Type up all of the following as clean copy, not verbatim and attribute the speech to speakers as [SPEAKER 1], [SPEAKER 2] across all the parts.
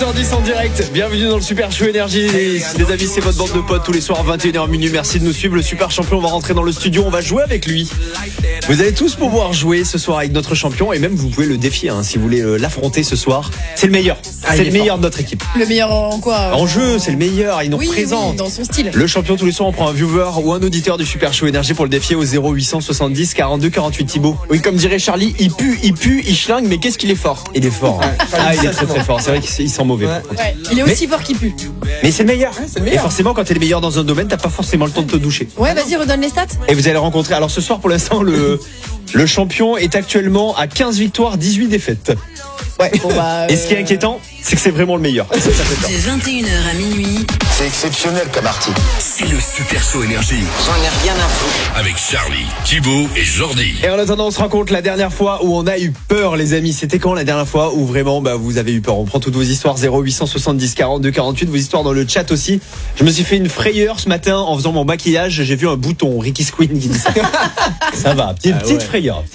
[SPEAKER 1] 20h10 en direct. Bienvenue dans le Super Show Énergie. Les amis, c'est votre bande de potes tous les soirs 21h minuit. Merci de nous suivre. Le super champion va rentrer dans le studio. On va jouer avec lui. Vous allez tous pouvoir jouer ce soir avec notre champion et même vous pouvez le défier si vous voulez l'affronter ce soir. C'est le meilleur. C'est le meilleur de notre équipe.
[SPEAKER 2] Le meilleur en quoi
[SPEAKER 1] En jeu, c'est le meilleur. Il nous représente.
[SPEAKER 2] Oui, dans son style.
[SPEAKER 1] Le champion tous les soirs, on prend un viewer ou un auditeur du Super Show Énergie pour le défier au 0870 42 48 Thibaut.
[SPEAKER 3] Oui, comme dirait Charlie, il pue, il schlingue, mais qu'est-ce qu'il est fort.
[SPEAKER 1] Il est fort. Il est très très fort. C'est vrai qu'il sent mauvais.
[SPEAKER 2] Ouais, il est aussi fort qu'il pue.
[SPEAKER 1] Mais c'est le meilleur. Et forcément, quand t'es le meilleur dans un domaine, t'as pas forcément le temps de te doucher.
[SPEAKER 2] Ouais, vas-y, redonne les stats.
[SPEAKER 1] Et vous allez rencontrer. Alors ce soir, pour l'instant, le champion est actuellement à 15 victoires, 18 défaites.
[SPEAKER 2] Ouais. Bon,
[SPEAKER 1] Et ce qui est inquiétant, c'est que c'est vraiment le meilleur.
[SPEAKER 4] De 21h à minuit.
[SPEAKER 5] C'est exceptionnel comme article.
[SPEAKER 6] C'est le Super Show Énergie.
[SPEAKER 5] J'en ai rien à foutre.
[SPEAKER 6] Avec Charlie, Thibaut et Jordi.
[SPEAKER 1] Et en attendant, on se rend compte la dernière fois où on a eu peur, les amis. C'était quand la dernière fois où vraiment vous avez eu peur? On prend toutes vos histoires 0870 42 48, vos histoires dans le chat aussi. Je me suis fait une frayeur ce matin en faisant mon maquillage. J'ai vu un bouton, Ricky Squeen qui dit ça. Ça va, petite frayeur.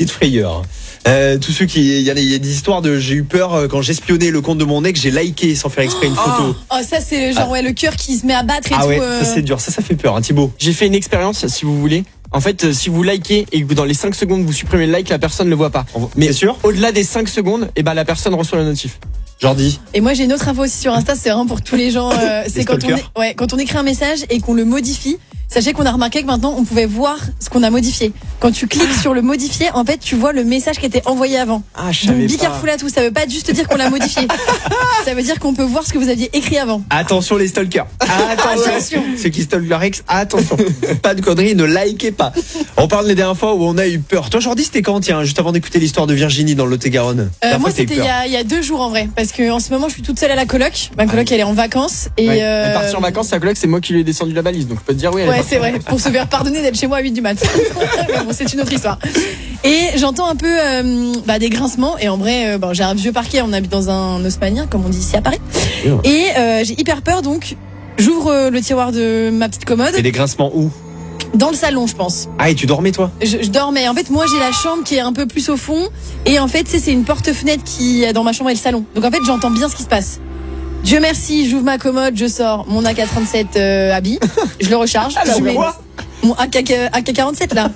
[SPEAKER 1] Tous ceux il y a des histoires de j'ai eu peur quand j'espionnais le compte de mon ex, j'ai liké sans faire exprès une photo.
[SPEAKER 2] Oh, ça c'est genre le cœur qui se met à battre et tout.
[SPEAKER 1] Ouais, ça c'est dur, ça fait peur, Thibaut.
[SPEAKER 3] J'ai fait une expérience, si vous voulez. En fait, si vous likez et que dans les 5 secondes vous supprimez le like, la personne ne le voit pas. Mais
[SPEAKER 1] sûr
[SPEAKER 3] au-delà des 5 secondes, la personne reçoit la notif.
[SPEAKER 1] Jordi.
[SPEAKER 2] Et moi j'ai une autre info aussi sur Insta, c'est vraiment pour tous les gens. C'est quand on écrit un message et qu'on le modifie. Sachez qu'on a remarqué que maintenant on pouvait voir ce qu'on a modifié. Quand tu cliques sur le modifier, en fait tu vois le message qui était envoyé avant. Donc be careful à tout, ça veut pas juste dire qu'on l'a modifié. Ça veut dire qu'on peut voir ce que vous aviez écrit avant.
[SPEAKER 1] Attention les stalkers. Attention. Ceux qui stalkent leur ex, attention. Pas de conneries, ne likez pas. On parle des dernières fois où on a eu peur. Toi Jordi, c'était quand, juste avant d'écouter l'histoire de Virginie dans le Lot-et-Garonne?
[SPEAKER 2] Moi c'était il y a 2 jours en vrai. Parce que en ce moment je suis toute seule à la coloc. Ma coloc elle est en vacances. Et
[SPEAKER 3] elle est partie en vacances, sa coloc c'est moi qui lui ai descendu la balise. Donc je peux te dire oui.
[SPEAKER 2] Ouais, c'est vrai, pour se faire pardonner d'être chez moi à 8 du mat. Mais bon, c'est une autre histoire. Et j'entends un peu des grincements. Et en vrai, j'ai un vieux parquet, on habite dans un haussmannien, comme on dit ici à Paris. Et j'ai hyper peur, donc j'ouvre le tiroir de ma petite commode.
[SPEAKER 1] Et des grincements où?
[SPEAKER 2] Dans le salon, je pense.
[SPEAKER 1] Ah, et tu dormais toi?
[SPEAKER 2] Je dormais. En fait, moi j'ai la chambre qui est un peu plus au fond. Et en fait, c'est une porte-fenêtre qui est dans ma chambre et le salon. Donc en fait, j'entends bien ce qui se passe. Dieu merci, j'ouvre ma commode, je sors mon AK-47 habit, je le recharge. Je mets mon AK-47 là.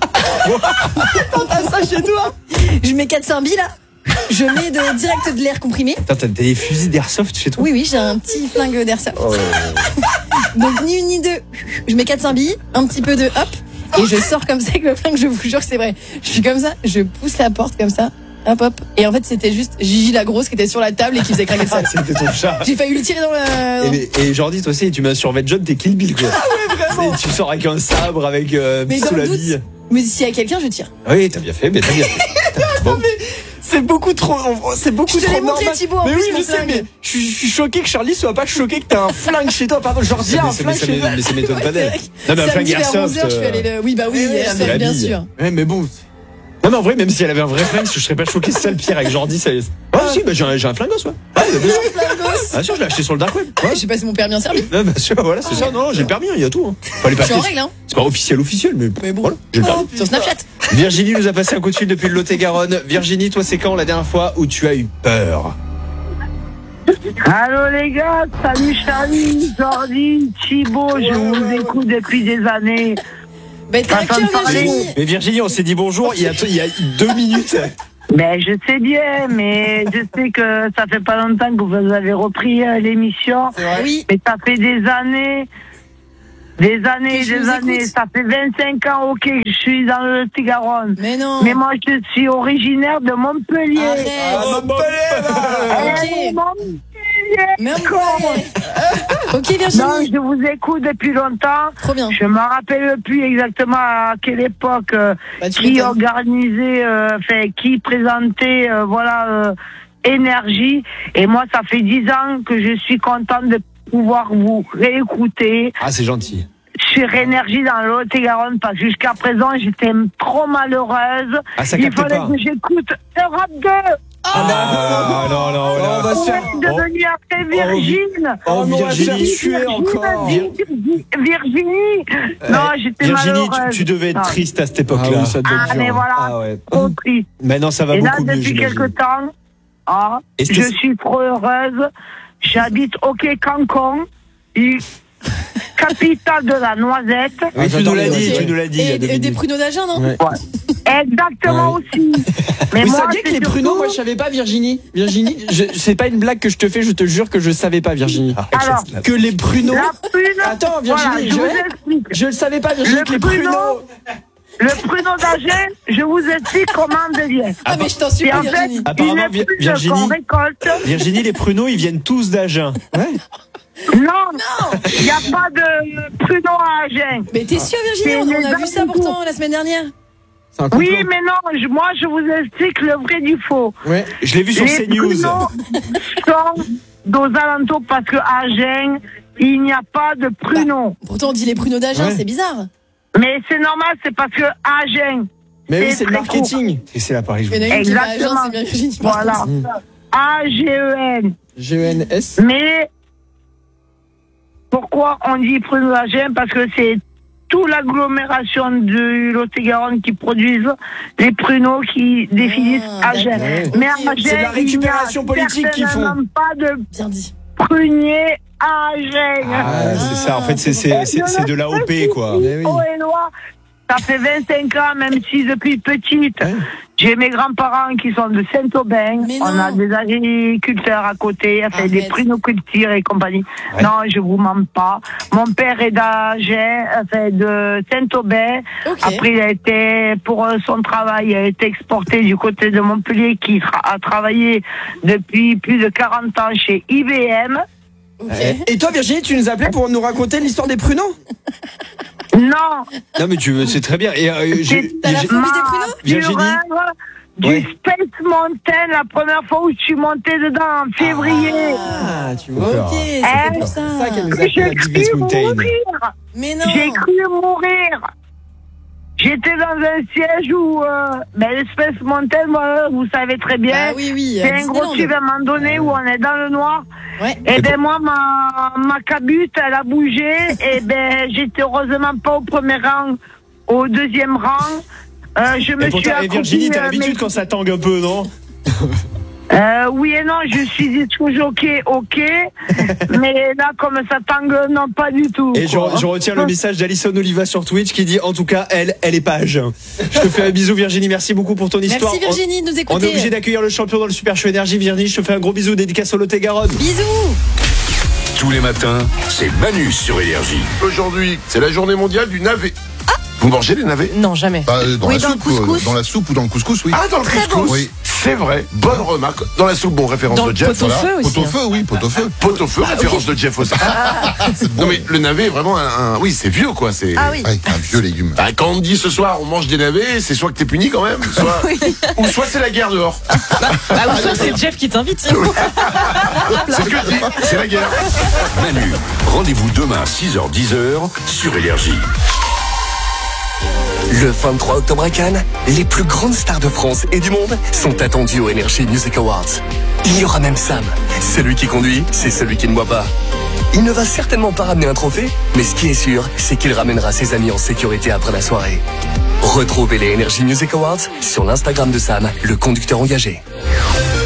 [SPEAKER 3] T'as ça chez toi?
[SPEAKER 2] Je mets 4-5 billes là. Je mets direct de l'air comprimé.
[SPEAKER 1] Attends, t'as des fusils d'airsoft chez toi?
[SPEAKER 2] Oui, j'ai un petit flingue d'airsoft. Donc ni une ni deux. Je mets 4-5 billes, un petit peu de hop. Et je sors comme ça avec le flingue, je vous jure que c'est vrai. Je suis comme ça, je pousse la porte comme ça. Hop. Et en fait, c'était juste Gigi la grosse qui était sur la table et qui faisait craquer le sol.
[SPEAKER 1] C'était ton chat.
[SPEAKER 2] J'ai failli lui tirer dans le...
[SPEAKER 1] Et Jordi, toi aussi, tu mets un survêt jaune, t'es Kill Bill, quoi.
[SPEAKER 3] Ah ouais, vraiment.
[SPEAKER 1] Tu sors avec un sabre, avec sous la bille.
[SPEAKER 2] Mais s'il y a quelqu'un, je tire.
[SPEAKER 1] Oui, t'as bien fait, mais t'as bien fait. Bon.
[SPEAKER 3] C'est beaucoup trop. C'est beaucoup
[SPEAKER 2] je
[SPEAKER 3] trop.
[SPEAKER 2] Je l'ai montré Thibaut en
[SPEAKER 3] mais
[SPEAKER 2] plus.
[SPEAKER 3] Oui, je sais, mais je suis choqué que Charlie soit pas choqué que t'as un flingue chez toi. Pardon, Jordi a un flingue chez toi.
[SPEAKER 1] Mais ça m'étonne pas d'elle. Non, mais un flingue airsoft.
[SPEAKER 2] Oui, airsoft, bien sûr.
[SPEAKER 3] Ouais, mais bon.
[SPEAKER 1] Non, mais en vrai, même si elle avait un vrai flingue, je serais pas choqué. C'est ça le pire avec Jordi. Si, j'ai un flingos, ouais. Ah, sûr, je l'ai acheté sur le dark web.
[SPEAKER 2] Ouais, j'ai passé mon permis en Serbie.
[SPEAKER 1] Bien sûr, voilà, c'est ça. Non, j'ai le permis, il y a tout.
[SPEAKER 2] Je suis en règle,
[SPEAKER 1] C'est pas officiel, mais bon. Voilà, j'ai le permis.
[SPEAKER 2] Sur Snapchat.
[SPEAKER 1] Virginie nous a passé un coup de fil depuis le Lot-et-Garonne. Virginie, toi, c'est quand la dernière fois où tu as eu peur?
[SPEAKER 7] Allô les gars, salut Charlie, Jordi, Thibaut, je vous écoute depuis des années.
[SPEAKER 2] Virginie.
[SPEAKER 1] Mais Virginie, on s'est dit bonjour il y a 2 minutes.
[SPEAKER 7] Mais je sais bien, mais je sais que ça fait pas longtemps que vous avez repris l'émission.
[SPEAKER 2] Oui.
[SPEAKER 7] Mais ça fait des années. Ça fait 25 ans, que je suis dans le Lot-et-Garonne.
[SPEAKER 2] Mais non.
[SPEAKER 7] Mais moi, je suis originaire de Montpellier.
[SPEAKER 2] Montpellier. Ok, Virginie.
[SPEAKER 7] Non, je vous écoute depuis longtemps.
[SPEAKER 2] Trop bien.
[SPEAKER 7] Je me rappelle plus exactement à quelle époque qui organisait, qui présentait, Énergie. Et moi, ça fait 10 ans que je suis contente de pouvoir vous réécouter.
[SPEAKER 1] Ah, c'est gentil.
[SPEAKER 7] Sur Énergie dans le Lot-et-Garonne, parce que jusqu'à présent, j'étais trop malheureuse.
[SPEAKER 1] Ah, ça
[SPEAKER 7] il
[SPEAKER 1] capte
[SPEAKER 7] fallait
[SPEAKER 1] pas.
[SPEAKER 7] que j'écoute Europe 2.
[SPEAKER 1] Non.
[SPEAKER 7] On va devenir après Virgine.
[SPEAKER 1] Virginie, tu es encore.
[SPEAKER 7] Virginie. Non, j'étais
[SPEAKER 1] Virginie,
[SPEAKER 7] malheureuse.
[SPEAKER 1] tu devais être triste à cette époque-là.
[SPEAKER 7] Mais voilà, trop triste.
[SPEAKER 1] Maintenant, ça va
[SPEAKER 7] et
[SPEAKER 1] beaucoup
[SPEAKER 7] là,
[SPEAKER 1] mieux.
[SPEAKER 7] depuis quelque temps, je suis trop heureuse. j'habite au Quai Cancon, capitale de la noisette.
[SPEAKER 1] Oui, tu nous l'as dit, tu nous l'as dit.
[SPEAKER 2] Et des pruneaux d'Agen, non?
[SPEAKER 3] Ouais.
[SPEAKER 7] Exactement aussi. Mais
[SPEAKER 3] Vous
[SPEAKER 7] moi,
[SPEAKER 3] saviez que
[SPEAKER 7] c'est
[SPEAKER 3] les pruneaux,
[SPEAKER 7] surtout-
[SPEAKER 3] moi je savais pas, Virginie. Virginie, c'est pas une blague que je te fais, je te jure que je savais pas, Virginie.
[SPEAKER 7] Alors,
[SPEAKER 3] Que les pruneaux.
[SPEAKER 7] la prune.
[SPEAKER 3] Attends, Virginie,
[SPEAKER 7] voilà, je vous explique.
[SPEAKER 3] je le savais pas, Virginie,
[SPEAKER 7] Le
[SPEAKER 3] que les
[SPEAKER 7] pruneau.
[SPEAKER 3] pruneaux.
[SPEAKER 7] Le pruneau d'Agen, je vous explique comment on devient.
[SPEAKER 2] Ah, mais je t'en
[SPEAKER 7] C'est
[SPEAKER 2] supplie,
[SPEAKER 7] en fait
[SPEAKER 2] Virginie.
[SPEAKER 7] une
[SPEAKER 1] Apparemment,
[SPEAKER 7] prune
[SPEAKER 1] Virginie-
[SPEAKER 7] qu'on récolte.
[SPEAKER 1] Virginie, les pruneaux, ils viennent tous d'Agen.
[SPEAKER 7] Non, il n'y a pas de pruneau à Agen.
[SPEAKER 2] Mais t'es sûre, Virginie?
[SPEAKER 7] C'est
[SPEAKER 2] On a
[SPEAKER 7] les
[SPEAKER 2] vu ça
[SPEAKER 7] animaux.
[SPEAKER 2] pourtant la semaine dernière.
[SPEAKER 3] C'est un complot.
[SPEAKER 7] Oui, mais non, moi je vous explique le vrai du faux.
[SPEAKER 3] Ouais.
[SPEAKER 1] Je l'ai vu sur
[SPEAKER 7] Les
[SPEAKER 1] CNews.
[SPEAKER 7] pruneaux sont aux alentours parce que à Agen, il n'y a pas de pruneaux.
[SPEAKER 2] Pourtant, on dit les pruneaux d'Agen,
[SPEAKER 3] Ouais.
[SPEAKER 2] c'est bizarre.
[SPEAKER 7] Mais c'est normal, c'est parce que Agen.
[SPEAKER 3] Mais oui,
[SPEAKER 7] C'est
[SPEAKER 3] c'est le
[SPEAKER 7] très
[SPEAKER 3] marketing.
[SPEAKER 1] Et c'est la Paris.
[SPEAKER 2] Il y en a une qui va à Agen,
[SPEAKER 7] Exactement.
[SPEAKER 2] c'est bien Virginie. par
[SPEAKER 7] Voilà.
[SPEAKER 2] contre.
[SPEAKER 7] AGEN.
[SPEAKER 3] GENS.
[SPEAKER 7] Mais pourquoi on dit pruneaux d'Agen? Parce que c'est toute l'agglomération de Lot-et-Garonne qui produisent les pruneaux qui définissent
[SPEAKER 2] Ah,
[SPEAKER 7] Agen.
[SPEAKER 2] d'accord.
[SPEAKER 7] Mais à
[SPEAKER 2] Ok.
[SPEAKER 7] Agen,
[SPEAKER 3] C'est de la récupération
[SPEAKER 7] il y a
[SPEAKER 3] politique qu'ils font.
[SPEAKER 7] certainement pas de
[SPEAKER 2] Bien dit.
[SPEAKER 7] prunier à Agen.
[SPEAKER 1] Ah, c'est ça. En fait, c'est de l'AOP, quoi.
[SPEAKER 3] Mais oui.
[SPEAKER 7] Oh, et loi, ça fait 25 ans, même si depuis petite, j'ai mes grands-parents qui sont de Saint-Aubin.
[SPEAKER 2] Mais
[SPEAKER 7] On
[SPEAKER 2] non.
[SPEAKER 7] a des agriculteurs à côté, enfin, des
[SPEAKER 2] Arrête.
[SPEAKER 7] prinocultures et compagnie.
[SPEAKER 1] Ouais.
[SPEAKER 7] Non, je vous mens pas. Mon père est d'Agen, enfin, de Saint-Aubin.
[SPEAKER 2] Ok.
[SPEAKER 7] Après, il a été, pour son travail, il a été exporté du côté de Montpellier, qui a travaillé depuis plus de 40 ans chez IBM.
[SPEAKER 2] Ok.
[SPEAKER 3] Et toi, Virginie, tu nous appelais pour nous raconter l'histoire des pruneaux?
[SPEAKER 7] Non,
[SPEAKER 1] Non, mais tu c'est très bien. Et
[SPEAKER 2] T'as la phobie des pruneaux?
[SPEAKER 1] Virginie
[SPEAKER 7] du
[SPEAKER 1] Ouais.
[SPEAKER 7] Space Mountain, la première fois où je suis montée dedans, en février.
[SPEAKER 3] Ah, tu vois.
[SPEAKER 2] Ok, c'est
[SPEAKER 7] Eh,
[SPEAKER 2] pour
[SPEAKER 3] C'est ça
[SPEAKER 2] ça.
[SPEAKER 3] qu'elle nous
[SPEAKER 7] J'ai
[SPEAKER 3] appelle.
[SPEAKER 7] cru
[SPEAKER 1] Space Mountain.
[SPEAKER 7] mourir.
[SPEAKER 2] Mais non.
[SPEAKER 7] J'ai cru mourir. J'étais dans un siège où, le Space Mountain, moi, vous savez très bien,
[SPEAKER 2] Bah oui, oui.
[SPEAKER 7] c'est
[SPEAKER 2] à
[SPEAKER 7] un gros
[SPEAKER 2] Disneyland.
[SPEAKER 7] tube à un moment donné où on est dans le noir.
[SPEAKER 2] Ouais.
[SPEAKER 7] Et ben moi, ma cabute, elle a bougé. Et ben j'étais heureusement pas au premier rang, au deuxième rang. Je me
[SPEAKER 1] Et
[SPEAKER 7] suis
[SPEAKER 1] pourtant, et Virginie, t'as
[SPEAKER 7] accroupie,
[SPEAKER 1] l'habitude quand ça tangue un peu, non?
[SPEAKER 7] oui et non, je suis toujours ok, mais là, comme ça tangue, non, pas du tout.
[SPEAKER 1] Et je
[SPEAKER 7] quoi.
[SPEAKER 1] retiens le message d'Alison Oliva sur Twitch qui dit en tout cas, elle est pas à Agen. Je te fais un bisou, Virginie. Merci beaucoup pour ton histoire.
[SPEAKER 2] Merci Virginie de nous
[SPEAKER 1] On est
[SPEAKER 2] écouter.
[SPEAKER 1] obligé d'accueillir le champion dans le Super Show Énergie. Virginie, je te fais un gros bisou, dédicace au Lot-et-Garonne.
[SPEAKER 2] Bisous.
[SPEAKER 6] Tous les matins, c'est Manu sur Énergie.
[SPEAKER 8] Aujourd'hui, c'est la journée mondiale du navet. Vous mangez les navets?
[SPEAKER 9] Non, jamais.
[SPEAKER 8] Dans
[SPEAKER 9] Oui,
[SPEAKER 8] la
[SPEAKER 9] dans le
[SPEAKER 8] soupe,
[SPEAKER 9] couscous.
[SPEAKER 8] dans la soupe ou dans le couscous, oui. Ah, dans le
[SPEAKER 9] Très
[SPEAKER 8] couscous.
[SPEAKER 9] bon.
[SPEAKER 8] Oui. C'est vrai. Bonne remarque. Dans la soupe, bon, référence
[SPEAKER 9] Dans
[SPEAKER 8] de
[SPEAKER 9] le
[SPEAKER 8] Jeff.
[SPEAKER 9] pot-au-feu aussi,
[SPEAKER 8] Pot-au-feu, oui, pot-au-feu. Pot-au-feu, référence de Jeff aussi. Non, mais le navet est vraiment oui, c'est vieux, quoi. C'est
[SPEAKER 9] Ah oui.
[SPEAKER 8] Ouais, un vieux légume. Bah, quand on dit ce soir, on mange des navets, c'est soit que t'es puni quand même, soit, ou soit c'est la guerre dehors.
[SPEAKER 9] Bah, ou soit c'est Jeff qui t'invite.
[SPEAKER 8] C'est ce que je dis. C'est la guerre.
[SPEAKER 6] Manu, rendez-vous demain 6h-10h sur Énergie.
[SPEAKER 10] Le 23 octobre à Cannes, les plus grandes stars de France et du monde sont attendues au Energy Music Awards. Il y aura même Sam. Celui qui conduit, c'est celui qui ne boit pas. Il ne va certainement pas ramener un trophée, mais ce qui est sûr, c'est qu'il ramènera ses amis en sécurité après la soirée. Retrouvez les Energy Music Awards sur l'Instagram de Sam, le conducteur engagé.